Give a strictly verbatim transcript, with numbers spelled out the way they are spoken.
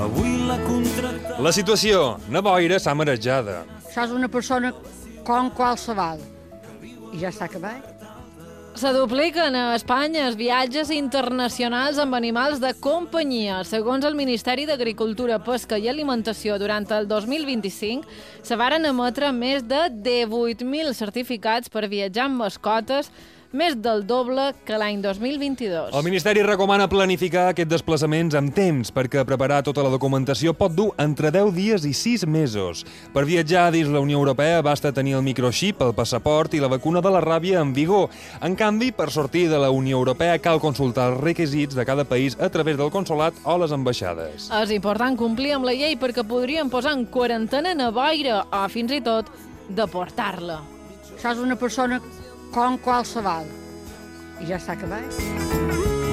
avui la contracta... La situació, na boira, s'ha marejada. Sos una persona com qualsevol. I ja està acabat. Se dupliquen a Espanya els viatges internacionals amb animals de companyia. Segons el Ministeri d'Agricultura, Pesca i Alimentació, durant el dos mil vint-i-cinc se varen emetre més de divuit mil certificats per viatjar amb mascotes, més del doble que l'any dos mil vint-i-dos. El Ministeri recomana planificar aquests desplaçaments amb temps, perquè preparar tota la documentació pot dur entre deu dies i sis mesos. Per viatjar dins la Unió Europea basta tenir el microxip, el passaport i la vacuna de la ràbia en vigor. En canvi, per sortir de la Unió Europea cal consultar els requisits de cada país a través del consolat o les ambaixades. És important complir amb la llei perquè podrien posar en quarantena na boira o, fins i tot, deportar-la. Sos una persona com qualsevol. I ja està acabat.